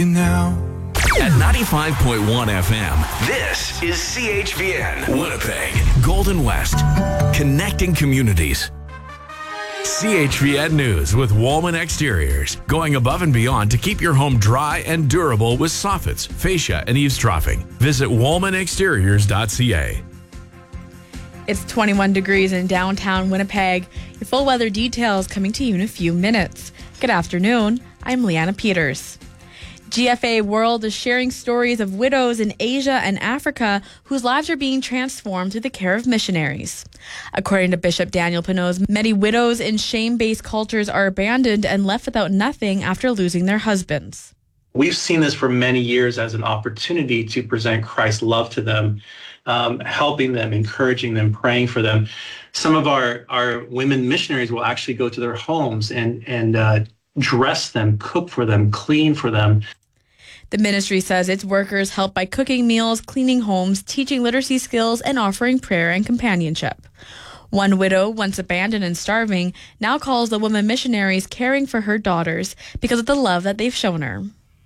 Now. At 95.1 FM, this is CHVN, Winnipeg, Golden West, connecting communities. CHVN News with Woolman Exteriors, going above and beyond to keep your home dry and durable with soffits, fascia, and eavesdropping. Visit woolmanexteriors.ca. It's 21 degrees in downtown Winnipeg. Your full weather details coming to you in a few minutes. Good afternoon. I'm Leanna Peters. GFA World is sharing stories of widows in Asia and Africa whose lives are being transformed through the care of missionaries. According to Bishop Daniel Pinose, many widows in shame-based cultures are abandoned and left without nothing after losing their husbands. We've seen this for many years as an opportunity to present Christ's love to them, helping them, encouraging them, praying for them. Some of our women missionaries will actually go to their homes and dress them, cook for them, clean for them. The ministry says its workers help by cooking meals, cleaning homes, teaching literacy skills, and offering prayer and companionship. One widow, once abandoned and starving, now calls the women missionaries caring for her daughters because of the love that they've shown her.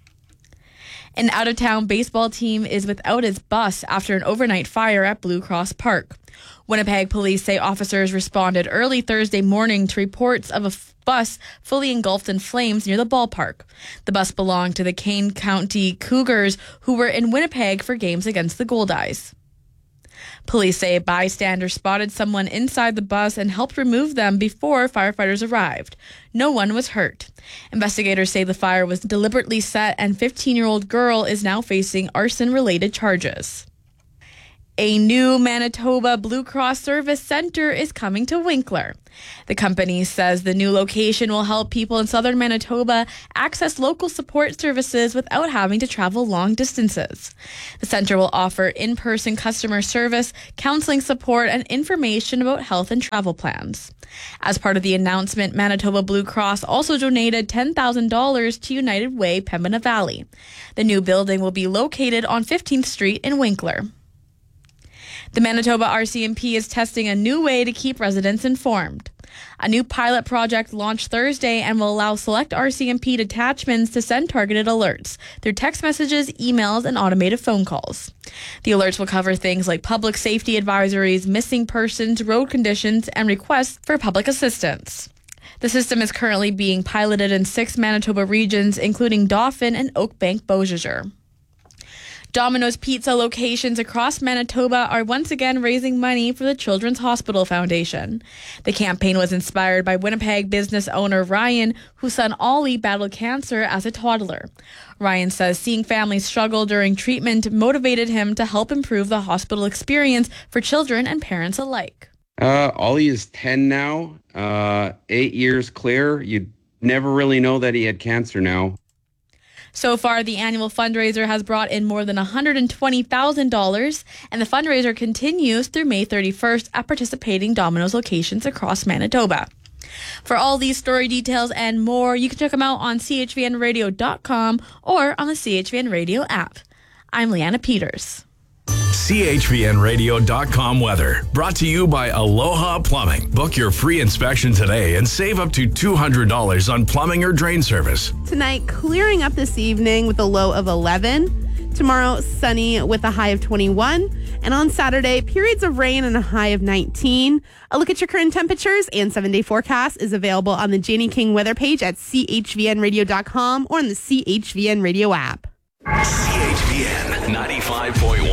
An out-of-town baseball team is without its bus after an overnight fire at Blue Cross Park. Winnipeg police say officers responded early Thursday morning to reports of a bus fully engulfed in flames near the ballpark. The bus belonged to the Kane County Cougars, who were in Winnipeg for games against the Goldeyes. Police say a bystander spotted someone inside the bus and helped remove them before firefighters arrived. No one was hurt. Investigators say the fire was deliberately set, and 15-year-old girl is now facing arson-related charges. A new Manitoba Blue Cross Service Center is coming to Winkler. The company says the new location will help people in southern Manitoba access local support services without having to travel long distances. The center will offer in-person customer service, counseling support, and information about health and travel plans. As part of the announcement, Manitoba Blue Cross also donated $10,000 to United Way Pembina Valley. The new building will be located on 15th Street in Winkler. The Manitoba RCMP is testing a new way to keep residents informed. A new pilot project launched Thursday and will allow select RCMP detachments to send targeted alerts through text messages, emails, and automated phone calls. The alerts will cover things like public safety advisories, missing persons, road conditions, and requests for public assistance. The system is currently being piloted in 6 Manitoba regions, including Dauphin and Oakbank-Beausejour. Domino's Pizza locations across Manitoba are once again raising money for the Children's Hospital Foundation. The campaign was inspired by Winnipeg business owner Ryan, whose son Ollie battled cancer as a toddler. Ryan says seeing families struggle during treatment motivated him to help improve the hospital experience for children and parents alike. Ollie is 10 now, 8 years clear. You'd never really know that he had cancer now. So far, the annual fundraiser has brought in more than $120,000, and the fundraiser continues through May 31st at participating Domino's locations across Manitoba. For all these story details and more, you can check them out on chvnradio.com or on the CHVN Radio app. I'm Leanna Peters. CHVNradio.com weather, brought to you by Aloha Plumbing. Book your free inspection today and save up to $200 on plumbing or drain service. Tonight, clearing up this evening with a low of 11. Tomorrow, sunny with a high of 21. And on Saturday, periods of rain and a high of 19. A look at your current temperatures and 7-day forecast is available on the Janie King weather page at chvnradio.com or on the CHVN Radio app. CHVN 95.1.